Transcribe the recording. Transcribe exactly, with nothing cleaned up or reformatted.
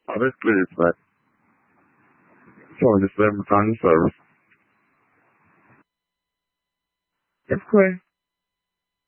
Honestly, it's like seventy-seven times service. It's clear.